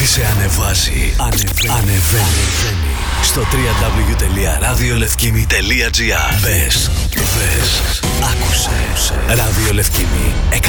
σε ανεβάζει. Ανεβαίνει. Στο www.radiolefkimi.gr. Μπες, άκουσε. Ραδιολευκήμι.